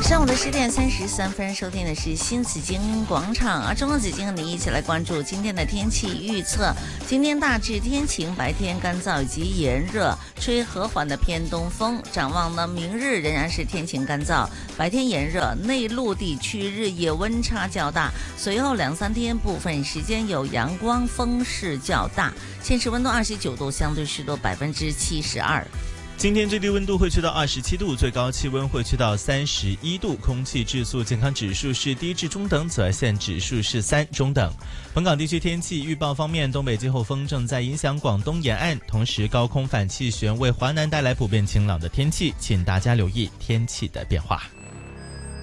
上午的10点33分，收听的是新紫荆广场啊，中国紫荆和你一起来关注今天的天气预测。今天大致天晴，白天干燥以及炎热，吹和缓的偏东风。展望呢，明日仍然是天晴干燥，白天炎热，内陆地区日夜温差较大。随后2-3天部分时间有阳光，风势较大。现时温度29度，相对湿度72%。 今天最低温度会去到27度，最高气温会去到31度，空气质素健康指数是低至中等，紫外线指数是3，中等。本港地区天气预报方面，东北季候风正在影响广东沿岸，同时高空反气旋为华南带来普遍晴朗的天气，请大家留意天气的变化。